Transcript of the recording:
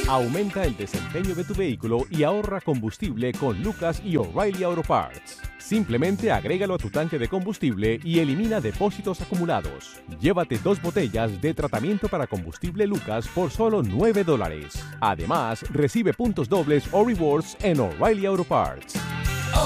Aumenta el desempeño de tu vehículo y ahorra combustible con Lucas y O'Reilly Auto Parts. Simplemente agrégalo a tu tanque de combustible y elimina depósitos acumulados. Llévate 2 botellas de tratamiento para combustible Lucas por solo $9. Además, recibe puntos dobles o rewards en O'Reilly Auto Parts.